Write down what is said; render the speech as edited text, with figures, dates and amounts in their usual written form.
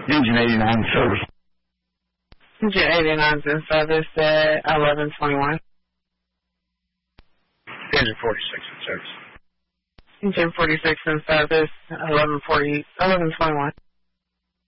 Engine 89 service. Engine 89's in service at 1121. Engine 46 in service. Engine 46 in service, 1121.